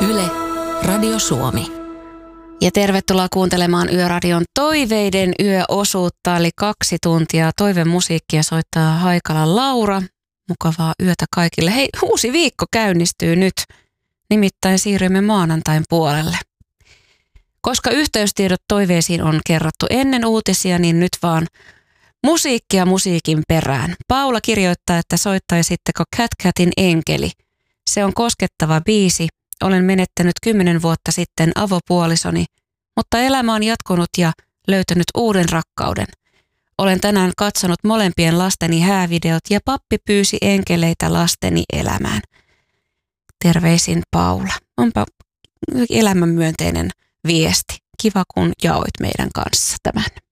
Yle, Radio Suomi. Ja tervetuloa kuuntelemaan Yöradion Toiveiden yöosuutta, eli 2 tuntia toivemusiikkia soittaa Haikalan Laura. Mukavaa yötä kaikille. Hei, uusi viikko käynnistyy nyt. Nimittäin siirrymme maanantain puolelle. Koska yhteystiedot toiveisiin on kerrottu ennen uutisia, niin nyt vaan musiikkia musiikin perään. Paula kirjoittaa, että soittaisitteko Cat Catin Enkeli. Se on koskettava biisi. Olen menettänyt 10 vuotta sitten avopuolisoni, mutta elämä on jatkunut ja löytänyt uuden rakkauden. Olen tänään katsonut molempien lasteni häävideot ja pappi pyysi enkeleitä lasteni elämään. Terveisin Paula. Onpa elämänmyönteinen viesti. Kiva kun jaoit meidän kanssa tämän.